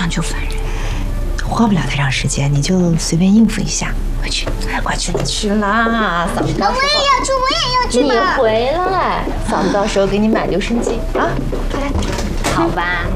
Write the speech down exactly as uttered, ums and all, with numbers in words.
想就烦人，花不了太长时间，你就随便应付一下。快去，快去，你去啦！嫂子， 那我也要去，我也要去嘛。 你回来，嫂子到时候给你买留声机啊！快来， 好吧。